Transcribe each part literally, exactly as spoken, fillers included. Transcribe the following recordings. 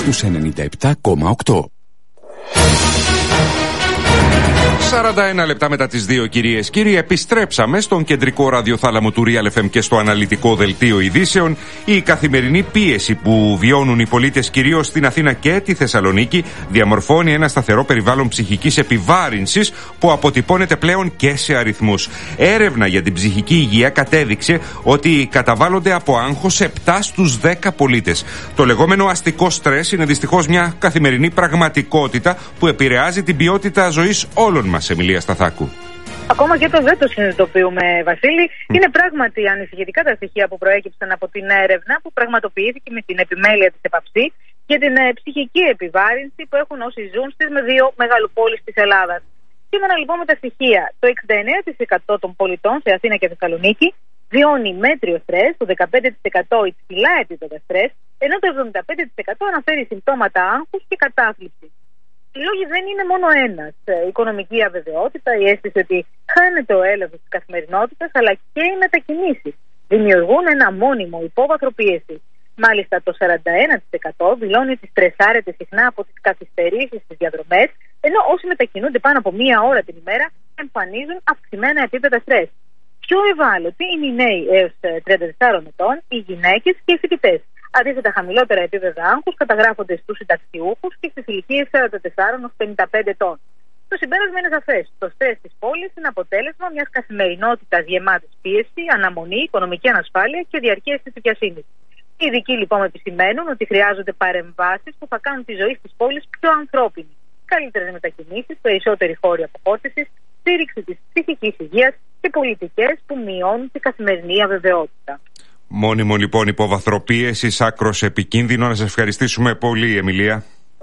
στους ενενήντα επτά κόμμα οκτώ. σαράντα ένα λεπτά μετά τις δύο, κυρίες κύριοι, επιστρέψαμε στον κεντρικό ραδιοθάλαμο του Real εφ εμ και στο αναλυτικό δελτίο ειδήσεων. Η καθημερινή πίεση που βιώνουν οι πολίτες κυρίως στην Αθήνα και τη Θεσσαλονίκη διαμορφώνει ένα σταθερό περιβάλλον ψυχικής επιβάρυνσης που αποτυπώνεται πλέον και σε αριθμούς. Έρευνα για την ψυχική υγεία κατέδειξε ότι καταβάλλονται από άγχος επτά στους δέκα πολίτες. Το λεγόμενο αστικό στρες είναι δυστυχώς μια καθημερινή πραγματικότητα που επηρεάζει την ποιότητα ζωής όλων μας. Εμιλία Σταθάκου. Ακόμα και το δεν το συνειδητοποιούμε, Βασίλη. Mm. Είναι πράγματι ανησυχητικά τα στοιχεία που προέκυψαν από την έρευνα που πραγματοποιήθηκε με την επιμέλεια της ΕΠΑΨΗ και την ε, ψυχική επιβάρυνση που έχουν όσοι ζουν στις με δύο μεγαλοπόλεις της Ελλάδας. Σύμφωνα λοιπόν με τα στοιχεία, το εξήντα εννέα τοις εκατό των πολιτών σε Αθήνα και Θεσσαλονίκη βιώνει μέτριο στρες, το δεκαπέντε τοις εκατό υψηλά επίπεδα στρες, ενώ το εβδομήντα πέντε τοις εκατό αναφέρει συμπτώματα άγχους και κατάθλιψη. Οι λόγοι δεν είναι μόνο ένας. Η οικονομική αβεβαιότητα, η αίσθηση ότι χάνεται ο έλαβος της καθημερινότητας, αλλά και οι μετακινήσεις δημιουργούν ένα μόνιμο υπόβαθρο πίεση. Μάλιστα, το σαράντα ένα τοις εκατό δηλώνει ότι στρεσάρεται συχνά από τις καθυστερήσεις στις διαδρομές, ενώ όσοι μετακινούνται πάνω από μία ώρα την ημέρα εμφανίζουν αυξημένα επίπεδα στρες. Πιο ευάλωτοι είναι οι νέοι έως τριάντα τεσσάρων ετών, οι γυναίκες και οι φοιτητές. Αντίθετα, χαμηλότερα επίπεδα άγχους καταγράφονται στους συνταξιούχους και στις ηλικίες σαράντα τεσσάρων έως πενήντα πέντε ετών. Το συμπέρασμα είναι σαφές. Το στρες της πόλης είναι αποτέλεσμα μιας καθημερινότητας γεμάτης πίεση, αναμονή, οικονομική ανασφάλεια και διαρκείας της δικαιοσύνης. Οι ειδικοί λοιπόν επισημαίνουν ότι χρειάζονται παρεμβάσεις που θα κάνουν τη ζωή της πόλης πιο ανθρώπινη. Καλύτερες μετακινήσεις, περισσότεροι χώροι αποχώρησης, στήριξη της ψυχικής υγείας και πολιτικές που μειώνουν τη καθημερινή αβεβαιότητα. Μόνιμο λοιπόν υπόβαθρο πίεσης, άκρος επικίνδυνο. Να σας ευχαριστήσουμε πολύ, Εμιλία.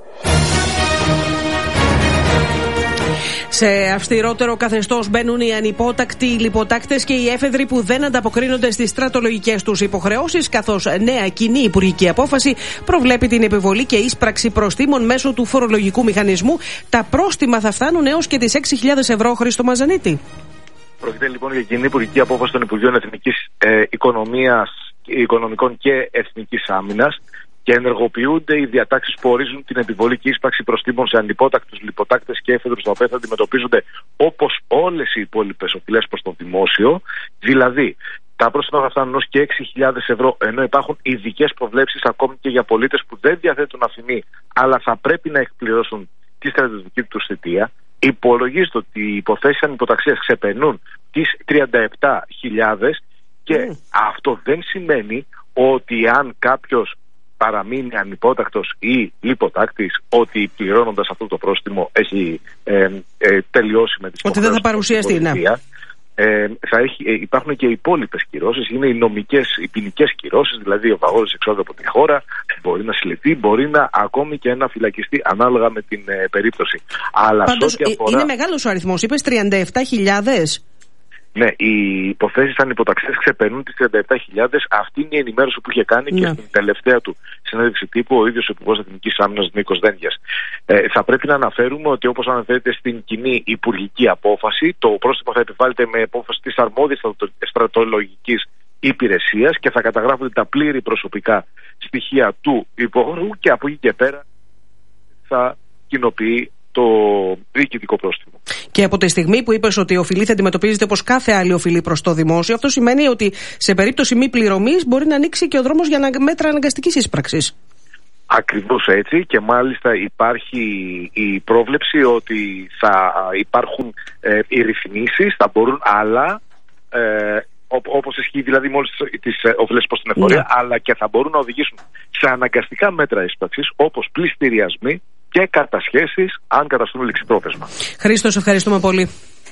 Σε αυστηρότερο καθεστώς μπαίνουν οι ανυπότακτοι, οι λιποτάκτες και οι έφεδροι που δεν ανταποκρίνονται στις στρατολογικές τους υποχρεώσεις, καθώς νέα κοινή υπουργική απόφαση προβλέπει την επιβολή και ίσπραξη προστίμων μέσω του φορολογικού μηχανισμού. Τα πρόστιμα θα φτάνουν έως και τις έξι χιλιάδες ευρώ, Χρήστο Μαζανίτη. Πρόκειται λοιπόν για κοινή υπουργική απόφαση των Υπουργείων Εθνικής ε, Οικονομίας, Οικονομικών και Εθνικής Άμυνας και ενεργοποιούνται οι διατάξεις που ορίζουν την επιβολή και ίσπραξη προστίμων σε ανυπότακτους, λιποτάκτες και έφεδρους, τα οποία θα αντιμετωπίζονται όπως όλες οι υπόλοιπες οφειλές προς το δημόσιο. Δηλαδή, τα πρόστιμα θα φτάνουν ως και έξι χιλιάδες ευρώ, ενώ υπάρχουν ειδικές προβλέψεις ακόμη και για πολίτες που δεν διαθέτουν αφημί, αλλά θα πρέπει να εκπληρώσουν τη στρατιωτική τους θητεία. Υπολογίζεται ότι οι υποθέσεις ανυποταξίας ξεπερνούν τις τριάντα επτά χιλιάδες και mm. αυτό δεν σημαίνει ότι αν κάποιος παραμείνει ανυπότακτος ή λιποτάκτης, ότι πληρώνοντας αυτό το πρόστιμο έχει ε, ε, τελειώσει με τις υποχρεώσεις. Ότι δεν θα παρουσιαστεί, ναι. Ε, θα έχει, ε, υπάρχουν και οι υπόλοιπες κυρώσεις, είναι οι νομικές, οι ποινικές κυρώσεις, δηλαδή ο βαγός εξόδου από τη χώρα μπορεί να συλληφθεί, μπορεί να ακόμη και να φυλακιστεί ανάλογα με την ε, περίπτωση. Αλλά πάντως, αφορά... είναι μεγάλος ο αριθμός, είπες τριάντα επτά χιλιάδες. Ναι, οι υποθέσεις ανυποταξίας ξεπερνούν τις τριάντα επτά χιλιάδες. Αυτή είναι η ενημέρωση που είχε κάνει, ναι, και στην τελευταία του συνέντευξη τύπου ο ίδιος ο Υπουργός Εθνικής Άμυνας Νίκος Δένδιας. Ε, θα πρέπει να αναφέρουμε ότι, όπως αναφέρεται στην κοινή υπουργική απόφαση, το πρόστιμο θα επιβάλλεται με απόφαση της αρμόδιας στρατολογικής υπηρεσίας και θα καταγράφονται τα πλήρη προσωπικά στοιχεία του υπογορού και από εκεί και πέρα θα κοινοποιεί το διοικητικό πρόστιμο. Και από τη στιγμή που είπες ότι η οφειλή θα αντιμετωπίζεται όπως κάθε άλλη οφειλή προς το δημόσιο, αυτό σημαίνει ότι σε περίπτωση μη πληρωμής μπορεί να ανοίξει και ο δρόμος για μέτρα αναγκαστικής ίσπραξης. Ακριβώς έτσι, και μάλιστα υπάρχει η πρόβλεψη ότι θα υπάρχουν ε, οι ρυθμίσεις, θα μπορούν, αλλά ε, όπως ισχύει δηλαδή μόλις τις οφειλές προς την εφορία, ναι, αλλά και θα μπορούν να οδηγήσουν σε αναγκαστικά μέτρα ίσπραξης, όπως πληστηριασμοί και κατασχέσεις, αν καταστούν ληξιπρόθεσμα. Χρήστο, σε ευχαριστούμε πολύ.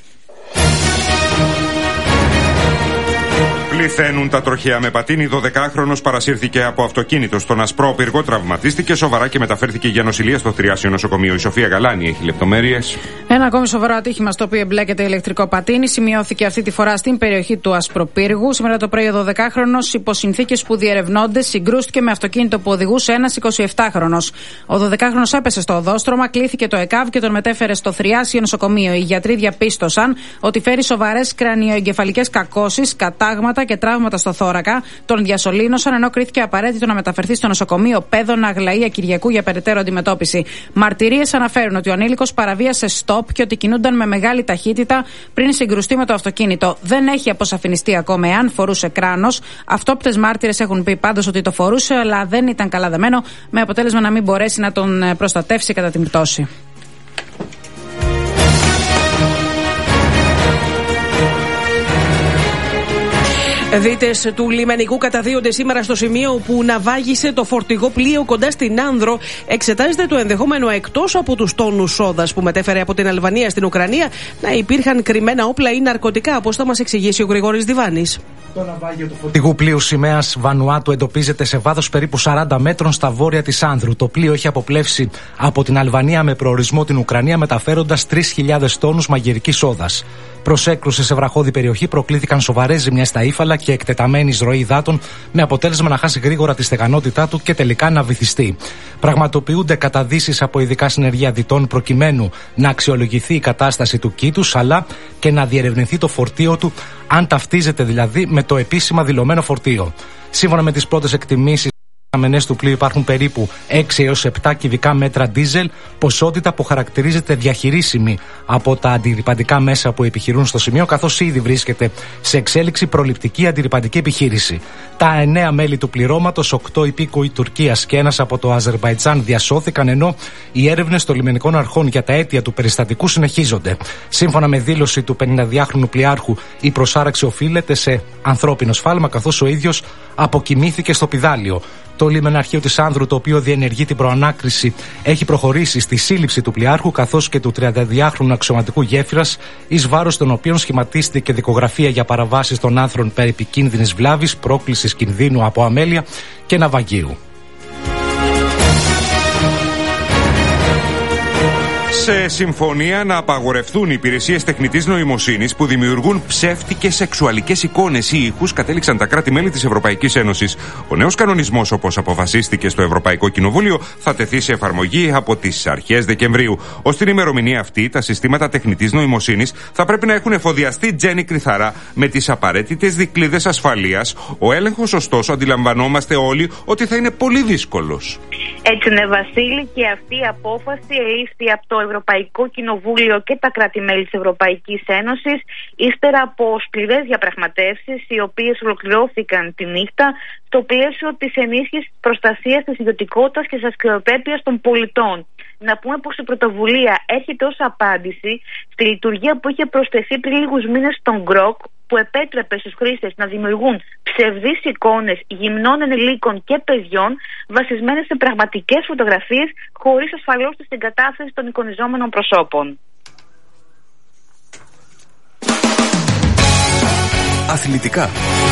Πληθαίνουν τα τροχαία με πατίνι. δωδεκάχρονος παρασύρθηκε από αυτοκίνητο στον Ασπρόπυργο, τραυματίστηκε σοβαρά και μεταφέρθηκε για νοσηλεία στο Θηριάσιο Νοσοκομείο. Η Σοφία Γαλάνη έχει λεπτομέρειες. Ένα ακόμη σοβαρό ατύχημα στο οποίο εμπλέκεται ηλεκτρικό πατίνι σημειώθηκε αυτή τη φορά στην περιοχή του Ασπροπύργου. Σήμερα το πρωί ο δωδεκάχρονος, υπό συνθήκες που διερευνώνται, συγκρούστηκε με αυτοκίνητο που οδηγούσε ένας εικοσιεπτάχρονος. Ο δωδεκάχρονος έπεσε στο οδόστρωμα, κλήθηκε το ΕΚΑΒ και τον μετέφερε στο Θηριάσιο Νοσοκομείο. Οι γιατροί διαπίστωσαν ότι φέρει σοβαρές κρανιοεγκεφαλικές κακώσεις, κατάγματα και και τραύματα στο θώρακα. Τον διασωλήνωσαν ενώ κρίθηκε απαραίτητο να μεταφερθεί στο νοσοκομείο Πέδωνα Αγλαία Κυριακού για περαιτέρω αντιμετώπιση. Μαρτυρίες αναφέρουν ότι ο ανήλικος παραβίασε στοπ και ότι κινούνταν με μεγάλη ταχύτητα πριν συγκρουστεί με το αυτοκίνητο. Δεν έχει αποσαφινιστεί ακόμα εάν φορούσε κράνος. Αυτόπτες μάρτυρες έχουν πει πάντως ότι το φορούσε, αλλά δεν ήταν καλά δεμένο, με αποτέλεσμα να μην μπορέσει να τον προστατεύσει κατά την πτώση. Δίτες του λιμενικού καταδύονται σήμερα στο σημείο που ναυάγησε το φορτηγό πλοίο κοντά στην Άνδρο. Εξετάζεται το ενδεχόμενο, εκτός από τους τόνους σόδας που μετέφερε από την Αλβανία στην Ουκρανία, να υπήρχαν κρυμμένα όπλα ή ναρκωτικά, όπως θα μας εξηγήσει ο Γρηγόρης Διβάνης. Το ναυάγιο του φορτηγού πλοίου σημαίας Βανουάτου εντοπίζεται σε βάθος περίπου σαράντα μέτρων στα βόρεια της Άνδρου. Το πλοίο έχει αποπλεύσει από την Αλβανία με προορισμό την Ουκρανία, μεταφέροντας τρεις χιλιάδες τόνους μαγειρικής σόδας. Προς έκρουση σε βραχώδη περιοχή προκλήθηκαν σοβαρές ζημιές στα ύφαλα και εκτεταμένη εισρωή υδάτων, με αποτέλεσμα να χάσει γρήγορα τη στεγανότητά του και τελικά να βυθιστεί. Πραγματοποιούνται καταδύσεις από ειδικά συνεργεία διτών προκειμένου να αξιολογηθεί η κατάσταση του κήτους, αλλά και να διερευνηθεί το φορτίο του, αν ταυτίζεται δηλαδή με το επίσημα δηλωμένο φορτίο. Σύμφωνα με τις πρώτες εκτιμήσεις αμενές του πλοίου υπάρχουν περίπου έξι έως επτά κυβικά μέτρα ντίζελ, ποσότητα που χαρακτηρίζεται διαχειρίσιμη από τα αντιρρυπαντικά μέσα που επιχειρούν στο σημείο, καθώς ήδη βρίσκεται σε εξέλιξη προληπτική αντιρρυπαντική επιχείρηση. Τα εννέα μέλη του πληρώματος, οκτώ υπήκοοι Τουρκίας και ένας από το Αζερμπαϊτζάν, διασώθηκαν, ενώ οι έρευνες των λιμενικών αρχών για τα αίτια του περιστατικού συνεχίζονται. Σύμφωνα με δήλωση του πενηνταδυάχρονου πλοιάρχου, η προσάραξη οφείλεται σε ανθρώπινο σφάλμα, καθώς ο ίδιος αποκοιμήθηκε στο πηδάλιο. Το λιμεναρχείο της Άνδρου, το οποίο διενεργεί την προανάκριση, έχει προχωρήσει στη σύλληψη του πλοιάρχου καθώς και του τριανταδυάχρονου αξιωματικού γέφυρας, εις βάρος των οποίων σχηματίστηκε δικογραφία για παραβάσεις των άνθρων περί επικίνδυνης βλάβης, πρόκλησης κινδύνου από αμέλεια και ναυαγίου. Σε συμφωνία να απαγορευτούν οι υπηρεσίες τεχνητής νοημοσύνης που δημιουργούν ψεύτικες σεξουαλικές εικόνες ή ήχους, κατέληξαν τα κράτη-μέλη της Ευρωπαϊκής Ένωσης. Ο νέος κανονισμός, όπως αποφασίστηκε στο Ευρωπαϊκό Κοινοβούλιο, θα τεθεί σε εφαρμογή από τις αρχές Δεκεμβρίου. Ως την ημερομηνία αυτή, τα συστήματα τεχνητής νοημοσύνης θα πρέπει να έχουν εφοδιαστεί, Τζένι Κρυθαρά, με τις απαραίτητες δικλείδες ασφαλείας. Ο έλεγχος, ωστόσο, αντιλαμβανόμαστε όλοι ότι θα είναι πολύ δύσκολος. Έτσι είναι, Βασίλη, και αυτή η απόφαση ελήφθη από το Ευρωπαϊκό Κοινοβούλιο και τα κράτη-μέλη της Ευρωπαϊκής Ένωσης ύστερα από σκληρές διαπραγματεύσεις, οι οποίες ολοκληρώθηκαν τη νύχτα στο πλαίσιο της ενίσχυσης προστασίας της ιδιωτικότητας και της αξιοπρέπειας των πολιτών. Να πούμε πως η πρωτοβουλία έρχεται ως απάντηση στη λειτουργία που είχε προσθεθεί πριν λίγους μήνες στον Γκροκ, που επέτρεπε στους χρήστες να δημιουργούν ψευδείς εικόνες γυμνών ενηλίκων και παιδιών βασισμένες σε πραγματικές φωτογραφίες, χωρίς ασφαλώς την κατάθεση των εικονιζόμενων προσώπων. Αθλητικά.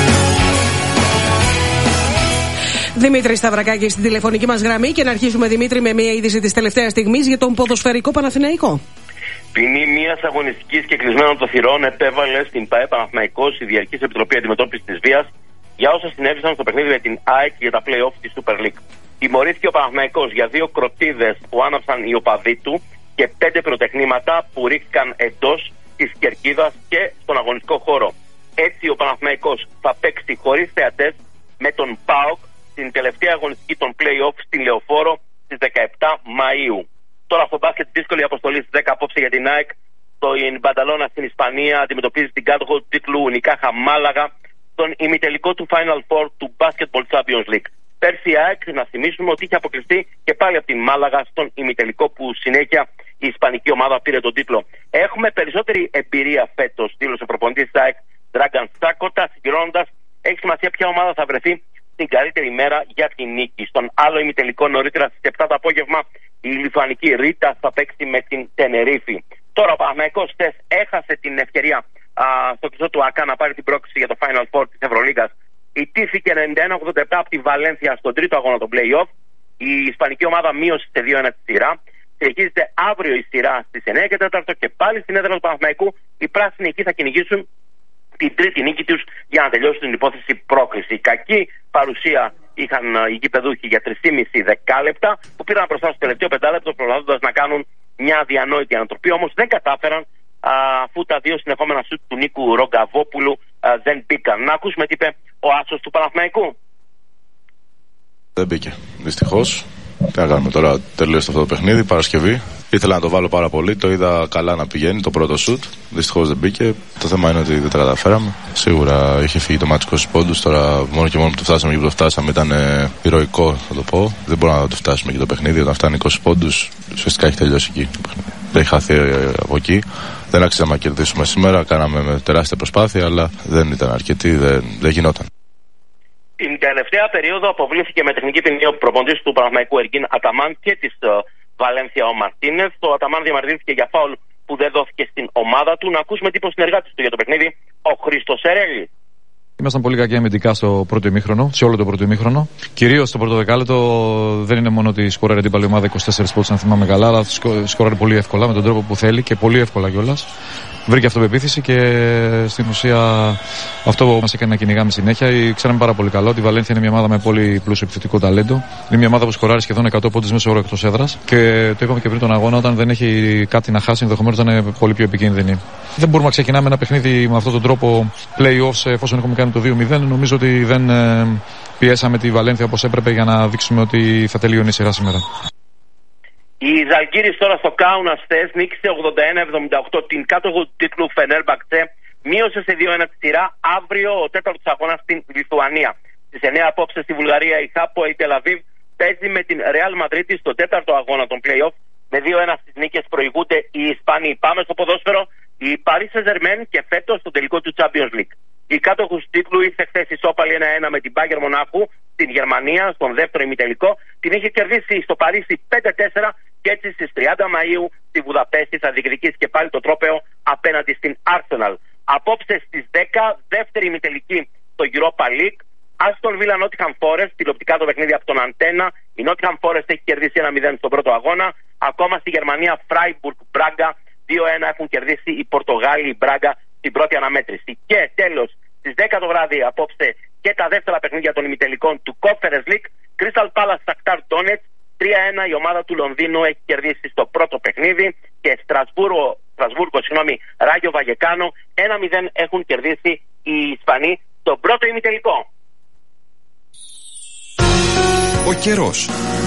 Δημήτρη Σταυρακάκη στην τηλεφωνική μας γραμμή, και να αρχίσουμε, Δημήτρη, με μια είδηση της τελευταίας στιγμής για τον ποδοσφαιρικό Παναθηναϊκό. Ποινή μιας αγωνιστικής και κλεισμένων των θυρών επέβαλε στην ΠΑΕ Παναθηναϊκός η Διαρκής Επιτροπή Αντιμετώπισης της Βίας για όσα συνέβησαν στο παιχνίδι με την ΑΕΚ για τα play-off της Super League. Τιμωρήθηκε ο Παναθηναϊκός για δύο κροτίδες που άναψαν οι οπαδοί του και πέντε πυροτεχνήματα που ρίχθηκαν εντός της κερκίδας και στον αγωνιστικό χώρο. Έτσι ο Παναθηναϊκός θα παίξει χωρίς θεατές με τον ΠΑΟΚ στην τελευταία αγωνιστική των play-off στην Λεωφόρο στις δεκαεπτά Μαΐου. Τώρα στο μπάσκετ, δύσκολη αποστολή στις δέκα απόψε για την ΑΕΚ. Το Μπανταλώνα στην Ισπανία αντιμετωπίζει την κάτοχο του τίτλου Νικάχα Μάλαγα στον ημιτελικό του Final Four του Basketball Champions League. Πέρσι η ΑΕΚ, να θυμίσουμε, ότι είχε αποκλειστεί και πάλι από την Μάλαγα στον ημιτελικό, που συνέχεια η ισπανική ομάδα πήρε τον τίτλο. Έχουμε περισσότερη εμπειρία φέτος, δήλωσε ο προπονητής της ΑΕΚ Dragan Sakota, συγκρίνοντας, έχει σημασία ποια ομάδα θα βρεθεί την καλύτερη μέρα για την νίκη. Στον άλλο ημιτελικό νωρίτερα στις επτά το απόγευμα η λιθουανική Ρίτα θα παίξει με την Τενερίφη. Τώρα ο Παναθηναϊκός χθες έχασε την ευκαιρία α, στο κλειστό του ΑΚΑ να πάρει την πρόκληση για το Final Four της Ευρωλίγκας. Ιτήθηκε ενενήντα ένα ογδόντα επτά από τη Βαλένθια στον τρίτο αγώνα των play-off. Η ισπανική ομάδα μείωσε σε δύο ένα τη σειρά. Συνεχίζεται αύριο η σειρά στις εννέα και τέσσερα και πάλι στην έδρα του Παναθηναϊκού. Οι πράσινοι εκεί θα κυνηγήσουν την τρίτη νίκη τους για να τελειώσουν την υπόθεση πρόκριση. Κακή παρουσία είχαν οι γηπεδούχοι για τρία και μισό δεκάλεπτα, που πήραν μπροστά στο τελευταίο πεντάλεπτο, προλαβαίνοντας να κάνουν μια αδιανόητη ανατροπή. Όμως δεν κατάφεραν, α, αφού τα δύο συνεχόμενα σουτ του Νίκου Ρογκαβόπουλου α, δεν μπήκαν. Να ακούσουμε τι είπε ο άσος του Παναθηναϊκού. Δεν μπήκε, δυστυχώς. Τι να κάνουμε τώρα, τελείωσε αυτό το παιχνίδι, Παρασκευή. Ήθελα να το βάλω πάρα πολύ, το είδα καλά να πηγαίνει το πρώτο σουτ. Δυστυχώς δεν μπήκε. Το θέμα είναι ότι δεν τα καταφέραμε. Σίγουρα είχε φύγει το μάτι είκοσι πόντους. Τώρα μόνο και μόνο που το φτάσαμε και που το φτάσαμε ήταν ε, ηρωικό, θα το πω. Δεν μπορούμε να το φτάσουμε και το παιχνίδι. Όταν φτάνει είκοσι πόντους, ουσιαστικά έχει τελειώσει εκεί το παιχνίδι. Δεν έχει χαθεί ε, από εκεί. Δεν άξιζαμε να κερδίσουμε σήμερα. Κάναμε με τεράστια προσπάθεια, αλλά δεν ήταν αρκετή, δεν, δεν γινόταν. Την τελευταία περίοδο αποβλήθηκε με τεχνική ποινή ο προπονητής του Παναθηναϊκού Εργίν Αταμάν και της uh, Βαλένθια ο Μαρτίνεθ. Ο Αταμάν διαμαρτυρήθηκε για φάουλ που δεν δόθηκε στην ομάδα του. Να ακούσουμε τι είπε ο συνεργάτης του για το παιχνίδι, ο Χρήστος Ερέλης. Ήμασταν πολύ κακοί αμυντικά στο πρώτο ημίχρονο, σε όλο το πρώτο ημίχρονο. Κυρίως στο πρώτο δεκάλεπτο δεν είναι μόνο ότι σκοράρει αντίπαλη ομάδα είκοσι τέσσερις πόντους, αν θυμάμαι καλά, αλλά σκοράρει πολύ εύκολα με τον τρόπο που θέλει και πολύ εύκολα κιόλας. Βρήκε αυτοπεποίθηση και στην ουσία αυτό που μας έκανε να κυνηγάμε συνέχεια. Ξέραμε πάρα πολύ καλό ότι η Βαλένθια είναι μια ομάδα με πολύ πλούσιο επιθετικό ταλέντο. Είναι μια ομάδα που σκοράρει σχεδόν εκατό πόντους μέσω όρο εκτός έδρας. Και το είπαμε και πριν τον αγώνα, όταν δεν έχει κάτι να χάσει, ενδεχομένως θα είναι πολύ πιο επικίνδυνη. Δεν μπορούμε να ξεκινάμε ένα παιχνίδι με αυτόν τον τρόπο play-offs εφόσον έχουμε κάνει το δύο μηδέν. Νομίζω ότι δεν πιέσαμε τη Βαλένθια όπως έπρεπε για να δείξουμε ότι θα τελειώνει η σειρά σήμερα. Η Ζαλγκίρις τώρα στο Κάουνας θες νίκησε ογδόντα ένα εβδομήντα οκτώ την κάτοχο του τίτλου Φενέρμπαχτσε, μείωσε σε δύο ένα τη σειρά. Αύριο ο τέταρτος αγώνας στην Λιθουανία. Στις εννιά απόψε στη Βουλγαρία η Χάπο η Τελαβίβ παίζει με την Ρεάλ Μαδρίτη στο τέταρτο αγώνα των play-off. Με δύο ένα στις νίκες προηγούνται οι Ισπανοί. Πάμε στο ποδόσφαιρο. Η Paris Saint-Germain και φέτος στο τελικό του Champions League. Η κάτοχος του τίτλου ήρθε χθες ισόπαλη ένα ένα με την Bayern Μονάχου στην Γερμανία, στον δεύτερο ημιτελικό. Την είχε κερδίσει στο Παρίσι πέντε τέσσερα και έτσι στις τριάντα Μαΐου στη Βουδαπέστη θα διεκδικήσει και πάλι το τρόπαιο απέναντι στην Arsenal. Απόψε στις δέκα, δεύτερη ημιτελική στο Europa League. Aston Villa Nottingham Forest, τηλεοπτικά το παιχνίδι από τον Αντένα. Η Nottingham Forest έχει κερδίσει ένα μηδέν στον πρώτο αγώνα. Ακόμα στη Γερμανία Freiburg Braga δύο ένα έχουν κερδίσει οι Πορτογάλοι η Μπράγκα στην πρώτη αναμέτρηση. Και τέλος στις δέκα το βράδυ απόψε και τα δεύτερα παιχνίδια των ημιτελικών του Conference League. Crystal Palace Shakhtar Donetsk τρία ένα η ομάδα του Λονδίνου έχει κερδίσει στο πρώτο παιχνίδι και Στρασβούργο, Στρασβούργο συγγνώμη, Ράγιο Βαγεκάνο ένα μηδέν έχουν κερδίσει οι Ισπανοί στον πρώτο ημιτελικό. Ο καιρός.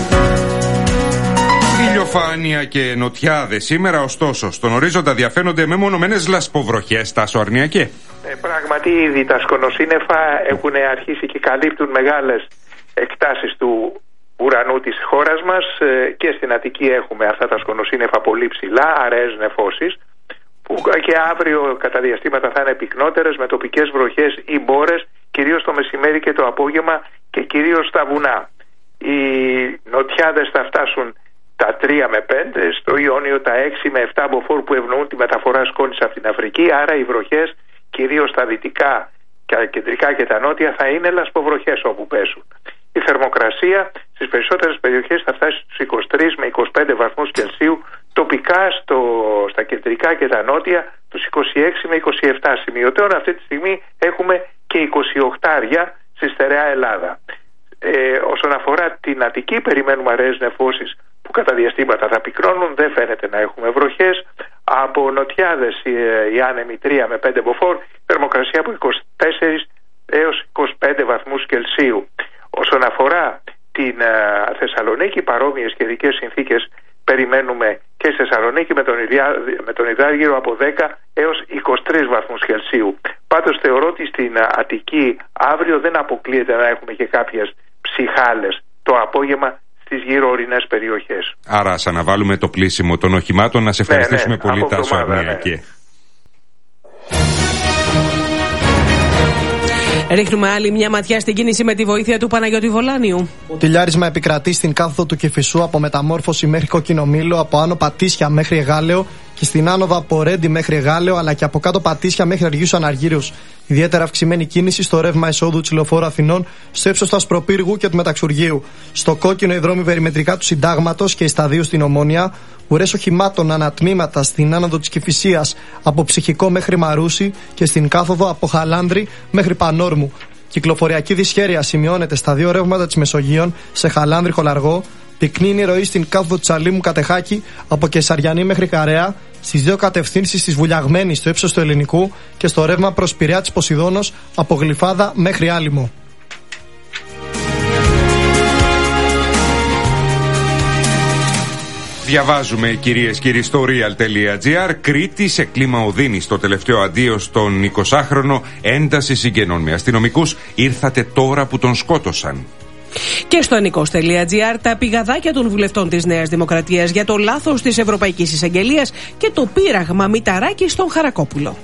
Ηλιοφάνεια και νοτιάδες σήμερα, ωστόσο, στον ορίζοντα διαφαίνονται μεμονωμένες λασποβροχές. Τάσο Αρνιακέ. Ε, πράγματι, ήδη τα σκονοσύννεφα έχουν αρχίσει και καλύπτουν μεγάλες εκτάσεις του ουρανού της χώρας μας. Ε, και στην Αττική έχουμε αυτά τα σκονοσύννεφα πολύ ψηλά, αραιές νεφώσεις, που και αύριο κατά διαστήματα θα είναι πυκνότερες με τοπικές βροχές ή μπόρες, κυρίως το μεσημέρι και το απόγευμα και κυρίως στα βουνά. Οι νοτιάδες θα φτάσουν τα τρία με πέντε, στο Ιόνιο τα έξι με επτά μποφόρ που ευνοούν τη μεταφορά σκόνης από την Αφρική, άρα οι βροχές κυρίως στα δυτικά και τα κεντρικά και τα νότια θα είναι λασποβροχές όπου πέσουν. Η θερμοκρασία στις περισσότερες περιοχές θα φτάσει στους είκοσι τρεις με είκοσι πέντε βαθμούς Κελσίου, τοπικά στο, στα κεντρικά και τα νότια τους είκοσι έξι με είκοσι επτά. Σημειωτέων αυτή τη στιγμή έχουμε και είκοσι οκτώ στη στερεά Ελλάδα. Ε, όσον αφορά την Αττική, περιμένουμε αραιές νεφώσεις που κατά διαστήματα θα πυκνώνουν, δεν φαίνεται να έχουμε βροχές. Από νοτιάδες οι άνεμοι τρία με πέντε μποφόρ, θερμοκρασία από είκοσι τέσσερα έως είκοσι πέντε βαθμούς Κελσίου. Όσον αφορά την uh, Θεσσαλονίκη, παρόμοιες καιρικές συνθήκες περιμένουμε και στη Θεσσαλονίκη με τον, Ιδιά, με τον Ιδάργυρο από δέκα έως είκοσι τρεις βαθμούς Κελσίου. Πάντως θεωρώ ότι στην uh, Αττική αύριο δεν αποκλείεται να έχουμε και κάποιες ψυχάλες το απόγευμα στις γύρω ορεινές περιοχές. Άρα ας αναβάλουμε το πλήσιμο των οχημάτων. Να σε ευχαριστήσουμε ναι, ναι, πολύ, Τάσο Αρνιακέ. Ναι. Ρίχνουμε άλλη μια ματιά στην κίνηση με τη βοήθεια του Παναγιώτη Βολάνιου. Τηλιάρισμα επικρατεί στην κάθοδο του Κηφισού από Μεταμόρφωση μέχρι Κοκκινομήλο, από Άνω Πατήσια μέχρι Εγάλεο και στην άνοδο από Ρέντι μέχρι Εγάλεο, αλλά και από κάτω Πατήσια μέχρι Αργίους Αναργύρους. Ιδιαίτερα αυξημένη κίνηση στο ρεύμα εισόδου της Λεωφόρου Αθηνών, στο ύψος του Ασπροπύργου και του Μεταξουργείου. Στο κόκκινο οι δρόμοι περιμετρικά του Συντάγματος και οι σταδίου στην Ομόνια. Ουρές οχημάτων ανατμήματα στην άνοδο της Κηφισίας από Ψυχικό μέχρι Μαρούσι και στην κάθοδο από Χαλάνδρη μέχρι Πανόρμου. Κυκλοφοριακή δυσχέρεια σημειώνεται στα δύο ρεύματα της Μεσογείων, σε Χαλάνδρη Χολαργό. Πυκνή είναι η ροή στην κάθοδο της Αλήμου Κατεχάκη από Κεσαριανή μέχρι Καρέα. στις δύο κατευθύνσεις της Βουλιαγμένης στο ύψος του Ελληνικού και στο ρεύμα προς Πειραιά της Ποσειδώνος από Γλυφάδα μέχρι Άλυμο. Διαβάζουμε, κυρίες και κύριοι, στο real.gr. Κρήτη σε κλίμα οδύνη. Στο τελευταίο αντίο στον εικοσάχρονο, ένταση συγγενών με αστυνομικούς. Ήρθατε τώρα που τον σκότωσαν. Και στο ανικός.gr τα πηγαδάκια των βουλευτών της Νέας Δημοκρατίας για το λάθος της Ευρωπαϊκής Εισαγγελίας και το πείραγμα Μηταράκη στον Χαρακόπουλο.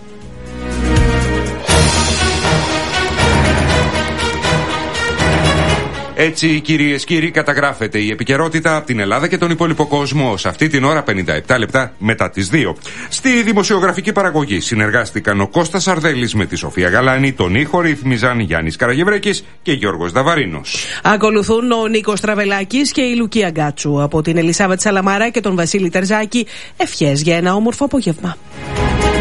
Έτσι, κυρίες και κύριοι, καταγράφεται η επικαιρότητα από την Ελλάδα και τον υπόλοιπο κόσμο σε αυτή την ώρα, πενήντα επτά λεπτά μετά τις δύο. Στη δημοσιογραφική παραγωγή συνεργάστηκαν ο Κώστας Αρδέλης με τη Σοφία Γαλάνη, τον ήχο ρύθμιζαν Γιάννης Καραγευρέκης και Γιώργος Δαβαρίνος. Ακολουθούν ο Νίκος Τραβελάκης και η Λουκία Γκάτσου. Από την Ελισάβετ Σαλαμάρα και τον Βασίλη Τερζάκη, ευχές για ένα όμορφο απόγευμα.